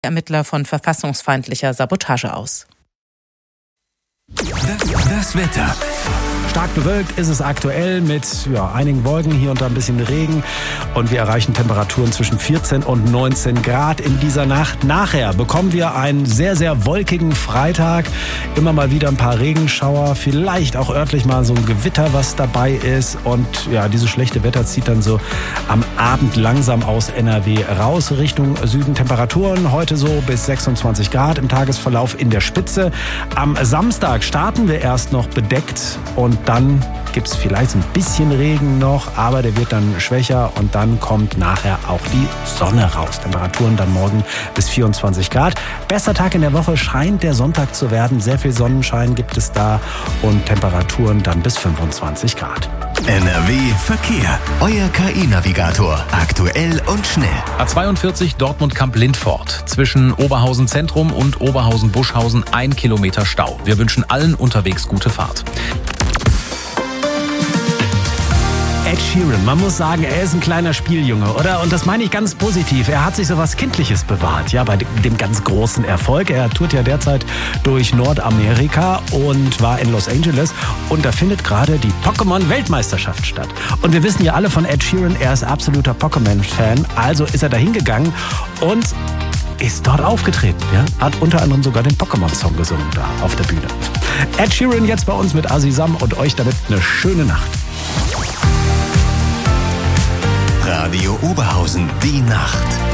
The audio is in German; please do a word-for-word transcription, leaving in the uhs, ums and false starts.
Ermittler von verfassungsfeindlicher Sabotage aus. Das, das Wetter. Stark bewölkt ist es aktuell mit ja, einigen Wolken, hier und da ein bisschen Regen. Und wir erreichen Temperaturen zwischen vierzehn und neunzehn Grad in dieser Nacht. Nachher bekommen wir einen sehr, sehr wolkigen Freitag. Immer mal wieder ein paar Regenschauer, vielleicht auch örtlich mal so ein Gewitter, was dabei ist. Und ja, dieses schlechte Wetter zieht dann so am Abend langsam aus N R W raus Richtung Süden. Temperaturen heute so bis sechsundzwanzig Grad im Tagesverlauf in der Spitze. Am Samstag starten wir erst noch bedeckt und dann gibt es vielleicht so ein bisschen Regen noch, aber der wird dann schwächer und dann kommt nachher auch die Sonne raus. Temperaturen dann morgen bis vierundzwanzig Grad. Bester Tag in der Woche scheint der Sonntag zu werden. Sehr viel Sonnenschein gibt es da und Temperaturen dann bis fünfundzwanzig Grad. N R W Verkehr. Euer K I-Navigator. Aktuell und schnell. A zweiundvierzig Dortmund-Kamp-Lindfort. Zwischen Oberhausen Zentrum und Oberhausen-Buschhausen ein Kilometer Stau. Wir wünschen allen unterwegs gute Fahrt. Ed Sheeran, man muss sagen, er ist ein kleiner Spieljunge, oder? Und das meine ich ganz positiv. Er hat sich so was Kindliches bewahrt, ja, bei dem ganz großen Erfolg. Er tourt ja derzeit durch Nordamerika und war in Los Angeles. Und da findet gerade die Pokémon-Weltmeisterschaft statt. Und wir wissen ja alle von Ed Sheeran, er ist absoluter Pokémon-Fan. Also ist er da hingegangen und ist dort aufgetreten, ja? Hat unter anderem sogar den Pokémon-Song gesungen da auf der Bühne. Ed Sheeran jetzt bei uns mit Azizam und euch damit eine schöne Nacht. Radio Oberhausen, die Nacht.